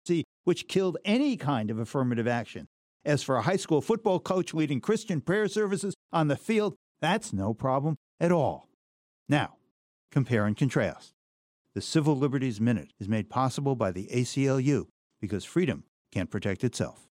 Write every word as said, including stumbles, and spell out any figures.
which killed any kind of affirmative action. As for a high school football coach leading Christian prayer services on the field, that's no problem at all. Now, compare and contrast. The Civil Liberties Minute is made possible by the A C L U because freedom can't protect itself.